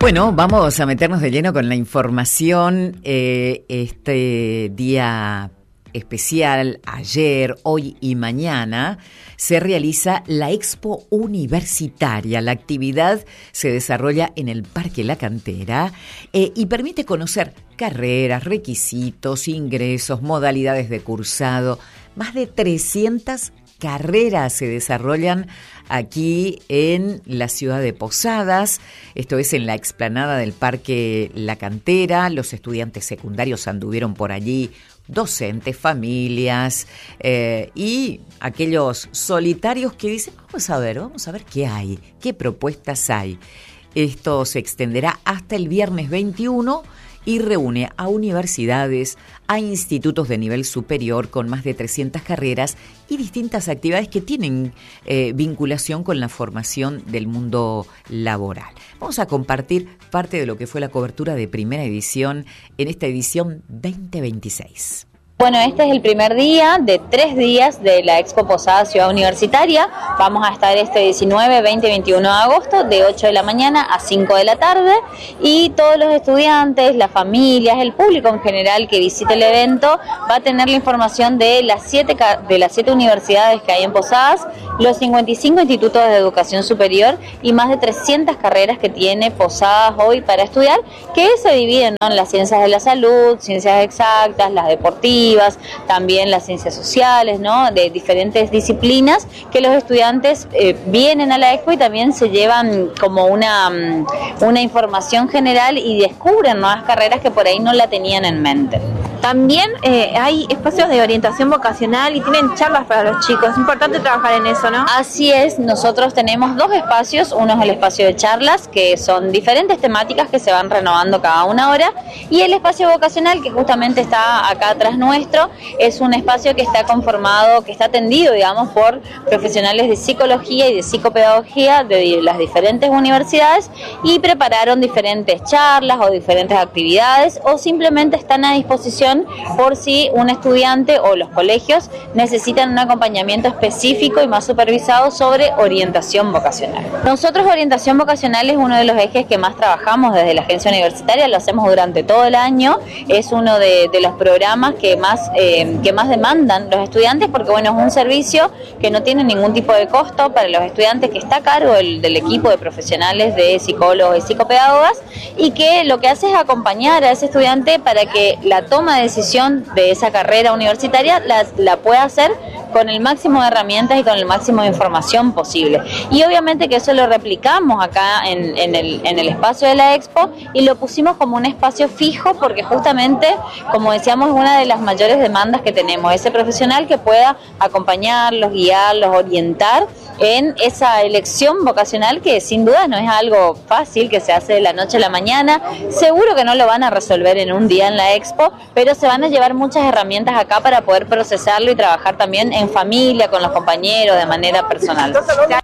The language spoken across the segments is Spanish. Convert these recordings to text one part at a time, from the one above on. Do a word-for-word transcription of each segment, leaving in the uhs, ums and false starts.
Bueno, vamos a meternos de lleno con la información. Eh, este día especial, ayer, hoy y mañana, se realiza la Expo Universitaria. La actividad se desarrolla en el Parque La Cantera eh, y permite conocer carreras, requisitos, ingresos, modalidades de cursado. Más de trescientas carreras se desarrollan aquí en la ciudad de Posadas, esto es en la explanada del Parque La Cantera. Los estudiantes secundarios anduvieron por allí, docentes, familias eh, y aquellos solitarios que dicen, vamos a ver, vamos a ver qué hay, qué propuestas hay. Esto se extenderá hasta el viernes veintiuno y reúne a universidades, a institutos de nivel superior con más de trescientas carreras y distintas actividades que tienen eh, vinculación con la formación del mundo laboral. Vamos a compartir parte de lo que fue la cobertura de primera edición en esta edición veinte veintiséis. Bueno, este es el primer día de tres días de la Expo Posadas Ciudad Universitaria. Vamos a estar este diecinueve, veinte y veintiuno de agosto de ocho de la mañana a cinco de la tarde y todos los estudiantes, las familias, el público en general que visite el evento va a tener la información de las siete, de las siete universidades que hay en Posadas, los cincuenta y cinco institutos de educación superior y más de trescientas carreras que tiene Posadas hoy para estudiar, que se dividen, ¿no?, en las ciencias de la salud, ciencias exactas, las deportivas, también las ciencias sociales, ¿no?, de diferentes disciplinas que los estudiantes eh, vienen a la Expo y también se llevan como una, una información general y descubren nuevas carreras que por ahí no la tenían en mente. También eh, hay espacios de orientación vocacional y tienen charlas para los chicos. Es importante trabajar en eso, ¿no? Así es, nosotros tenemos dos espacios. Uno es el espacio de charlas, que son diferentes temáticas que se van renovando cada una hora. Y el espacio vocacional, que justamente está acá atrás nuestro, es un espacio que está conformado, que está atendido, digamos, por profesionales de psicología y de psicopedagogía de las diferentes universidades y prepararon diferentes charlas o diferentes actividades o simplemente están a disposición por si un estudiante o los colegios necesitan un acompañamiento específico y más supervisado sobre orientación vocacional. Nosotros orientación vocacional es uno de los ejes que más trabajamos desde la agencia universitaria, lo hacemos durante todo el año, es uno de, de los programas que más, eh, que más demandan los estudiantes porque bueno, es un servicio que no tiene ningún tipo de costo para los estudiantes, que está a cargo del, del equipo de profesionales de psicólogos y psicopedagogas y que lo que hace es acompañar a ese estudiante para que la toma de decisión de esa carrera universitaria la, la pueda hacer con el máximo de herramientas y con el máximo de información posible. Y obviamente que eso lo replicamos acá en, en, el, en el espacio de la Expo y lo pusimos como un espacio fijo porque justamente, como decíamos, es una de las mayores demandas que tenemos, ese profesional que pueda acompañarlos, guiarlos, orientar en esa elección vocacional que sin duda no es algo fácil, que se hace de la noche a la mañana. Seguro que no lo van a resolver en un día en la Expo, pero se van a llevar muchas herramientas acá para poder procesarlo y trabajar también en familia, con los compañeros, de manera personal.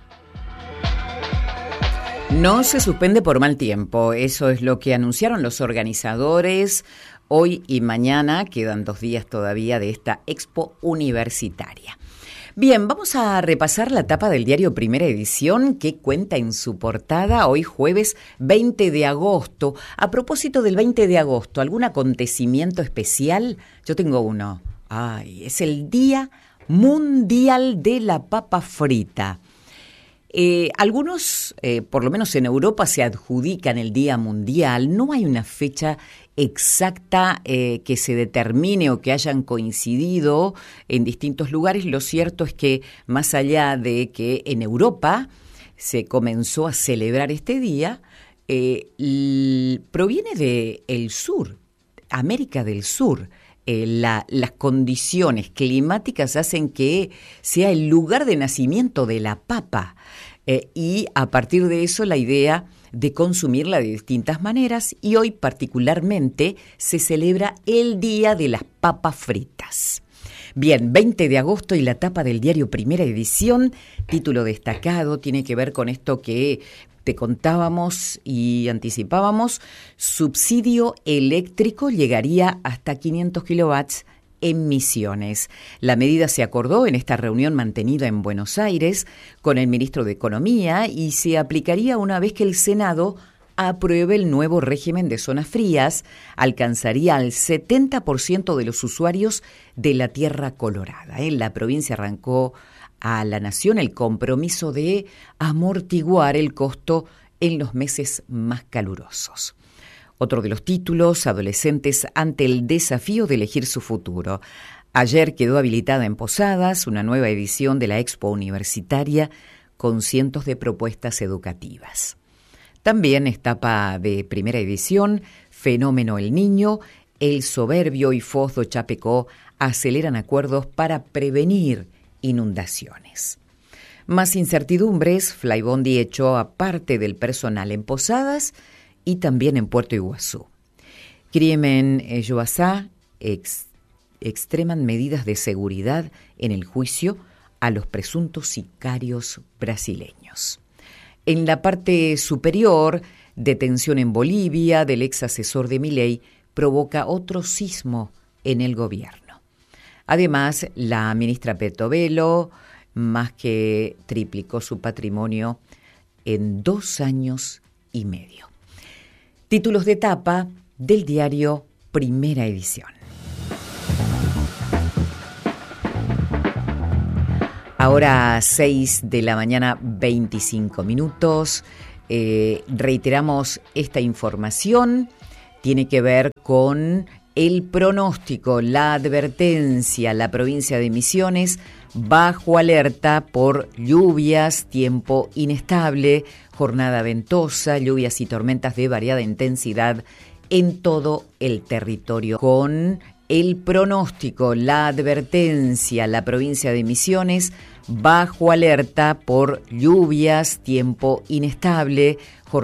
No se suspende por mal tiempo, eso es lo que anunciaron los organizadores. Hoy y mañana quedan dos días todavía de esta Expo Universitaria. Bien, vamos a repasar la tapa del diario Primera Edición que cuenta en su portada hoy jueves veinte de agosto. A propósito del veinte de agosto, ¿algún acontecimiento especial? Yo tengo uno. Ay, es el Día Mundial de la Papa Frita. Eh, algunos, eh, por lo menos en Europa, se adjudican el Día Mundial. No hay una fecha exacta eh, que se determine o que hayan coincidido en distintos lugares. Lo cierto es que más allá de que en Europa se comenzó a celebrar este día, eh, l- proviene del sur, América del Sur. Eh, la, las condiciones climáticas hacen que sea el lugar de nacimiento de la papa eh, y a partir de eso la idea de consumirla de distintas maneras y hoy particularmente se celebra el Día de las Papas Fritas. Bien, veinte de agosto y la tapa del diario Primera Edición, título destacado, tiene que ver con esto que te contábamos y anticipábamos. Subsidio eléctrico llegaría hasta quinientos kilovatios en Misiones. La medida se acordó en esta reunión mantenida en Buenos Aires con el ministro de Economía y se aplicaría una vez que el Senado apruebe el nuevo régimen de zonas frías, alcanzaría al setenta por ciento de los usuarios de la Tierra Colorada. En la provincia arrancó a la nación el compromiso de amortiguar el costo en los meses más calurosos. Otro de los títulos, adolescentes ante el desafío de elegir su futuro. Ayer quedó habilitada en Posadas una nueva edición de la Expo Universitaria con cientos de propuestas educativas. También etapa de primera edición, Fenómeno El Niño, El Soberbio y Foz do Chapecó aceleran acuerdos para prevenir inundaciones. Más incertidumbres, Flybondi echó a parte del personal en Posadas y también en Puerto Iguazú. Crimen Yoasá ex, extreman medidas de seguridad en el juicio a los presuntos sicarios brasileños. En la parte superior, detención en Bolivia del ex asesor de Milei provoca otro sismo en el gobierno. Además, la ministra Petovelo más que triplicó su patrimonio en dos años y medio. Títulos de tapa del diario Primera Edición. Ahora seis de la mañana, veinticinco minutos. Eh, reiteramos esta información. Tiene que ver con el pronóstico, la advertencia. La provincia de Misiones bajo alerta por lluvias, tiempo inestable, jornada ventosa, lluvias y tormentas de variada intensidad en todo el territorio. Con el pronóstico, la advertencia, la provincia de Misiones bajo alerta por lluvias, tiempo inestable,